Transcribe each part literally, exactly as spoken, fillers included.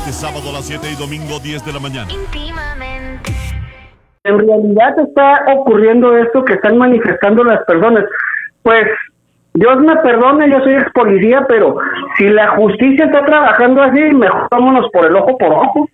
Este sábado a las siete y domingo diez de la mañana. Íntimamente. En realidad está ocurriendo esto que están manifestando las personas. Pues Dios me perdone, yo soy ex policía, pero si la justicia está trabajando así, mejor vámonos por el ojo por ojo.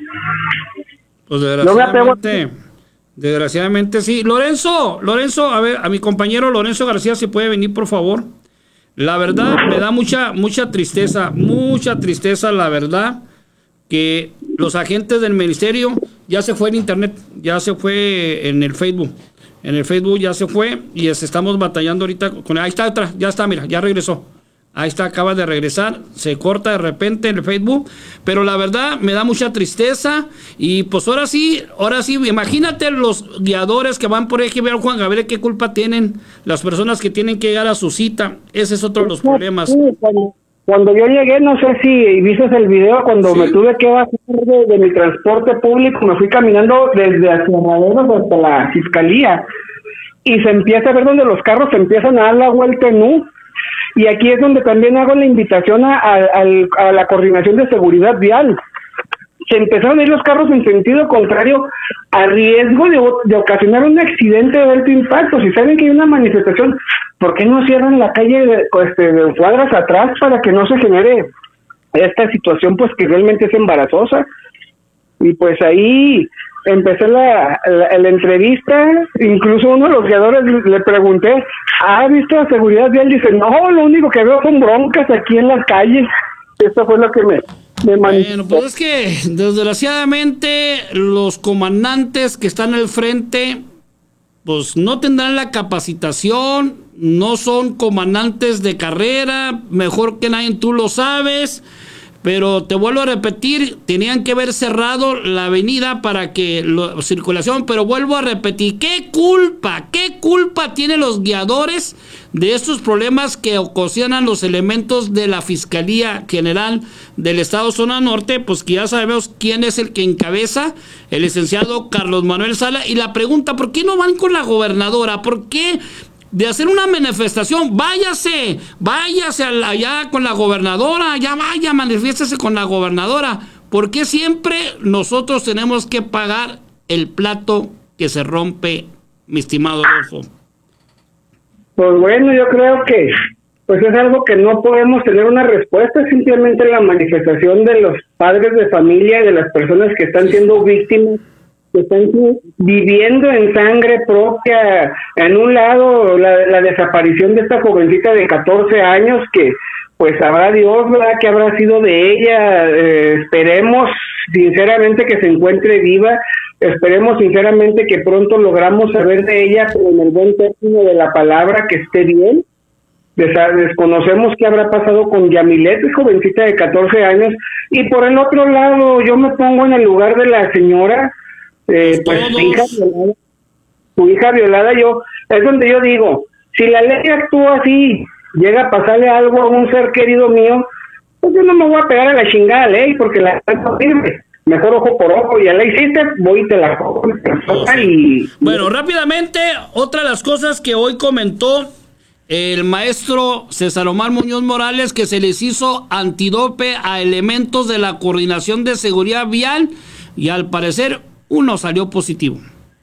Pues desgraciadamente, desgraciadamente sí. Lorenzo, Lorenzo, a ver, a mi compañero Lorenzo García, si puede venir, por favor. La verdad, me da mucha, mucha tristeza, mucha tristeza, la verdad, que los agentes del ministerio ya se fue en internet, ya se fue en el Facebook. En el Facebook ya se fue y estamos batallando ahorita con... Ahí está otra, ya está, mira, ya regresó. Ahí está, acaba de regresar, se corta de repente en el Facebook, pero la verdad me da mucha tristeza y pues ahora sí, ahora sí, imagínate los guiadores que van por ahí que vean Juan Gabriel, qué culpa tienen las personas que tienen que llegar a su cita, ese es otro de los problemas. Sí, cuando, cuando yo llegué, no sé si viste el video, cuando ¿sí? me tuve que bajar de, de mi transporte público, me fui caminando desde Aserraderos hasta la Fiscalía y se empieza a ver donde los carros se empiezan a dar la vuelta en U. Y aquí es donde también hago la invitación a, a, a la coordinación de seguridad vial. Se empezaron a ir los carros en sentido contrario a riesgo de, de ocasionar un accidente de alto impacto. Si saben que hay una manifestación, ¿por qué no cierran la calle de, este, de cuadras atrás para que no se genere esta situación pues que realmente es embarazosa? Y pues ahí empecé la, la, la entrevista, incluso uno de los guiadores le, le pregunté, ¿ha visto la seguridad vial? Dice, no, lo único que veo son broncas aquí en las calles. Eso fue lo que me, me Bueno, pues es que desgraciadamente los comandantes que están al frente, pues no tendrán la capacitación, no son comandantes de carrera, mejor que nadie tú lo sabes. Pero te vuelvo a repetir, tenían que haber cerrado la avenida para que la circulación, pero vuelvo a repetir, ¿qué culpa, qué culpa tienen los guiadores de estos problemas que ocasionan los elementos de la Fiscalía General del Estado Zona Norte? Pues que ya sabemos quién es el que encabeza, el licenciado Carlos Manuel Sala. Y la pregunta, ¿por qué no van con la gobernadora? ¿Por qué? De hacer una manifestación, váyase, váyase allá con la gobernadora, ya vaya, manifiéstese con la gobernadora. ¿Por qué siempre nosotros tenemos que pagar el plato que se rompe, mi estimado Adolfo? Pues bueno, yo creo que pues es algo que no podemos tener una respuesta, simplemente la manifestación de los padres de familia y de las personas que están siendo víctimas, que están viviendo en sangre propia. En un lado, la, la desaparición de esta jovencita de catorce años, que pues sabrá Dios, ¿verdad?, que habrá sido de ella. Eh, esperemos sinceramente que se encuentre viva, esperemos sinceramente que pronto logramos saber de ella, pero en el buen término de la palabra, que esté bien. Desconocemos qué habrá pasado con Yamilet, jovencita de catorce años. Y por el otro lado, yo me pongo en el lugar de la señora, Eh, pues su hija violada, su hija violada, yo, es donde yo digo, si la ley actúa así, llega a pasarle algo a un ser querido mío, pues yo no me voy a pegar a la chingada ley, porque la ley no sirve. Mejor ojo por ojo, y a la hiciste, voy y te la cojo. Y... Bueno, rápidamente, otra de las cosas que hoy comentó el maestro César Omar Muñoz Morales, que se les hizo antidope a elementos de la Coordinación de Seguridad Vial, y al parecer uno salió positivo.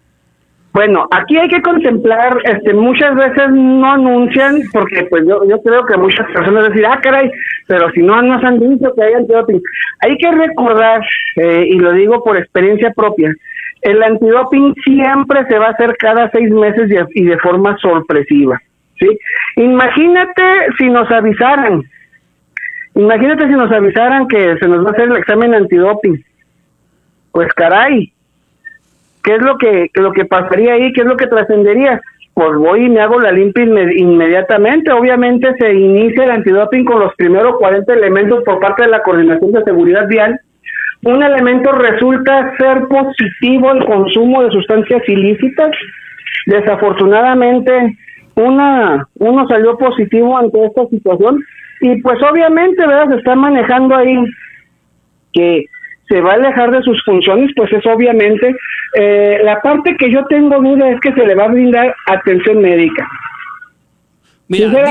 Bueno, aquí hay que contemplar, este, muchas veces no anuncian, porque pues yo yo creo que muchas personas decir, ah, caray, pero si no nos han dicho que hay antidoping. Hay que recordar, eh, y lo digo por experiencia propia, el antidoping siempre se va a hacer cada seis meses y, y de forma sorpresiva, ¿sí? Imagínate si nos avisaran, imagínate si nos avisaran que se nos va a hacer el examen antidoping. Pues caray, ¿qué es lo que, lo que pasaría ahí? ¿Qué es lo que trascendería? Pues voy y me hago la limpia inme- inmediatamente. Obviamente se inicia el antidoping con los primeros cuarenta elementos por parte de la Coordinación de Seguridad Vial. Un elemento resulta ser positivo el consumo de sustancias ilícitas. Desafortunadamente, una uno salió positivo ante esta situación. Y pues obviamente, ¿verdad?, se está manejando ahí que se va a alejar de sus funciones, pues es obviamente. Eh, la parte que yo tengo duda es que se le va a brindar atención médica. Mira,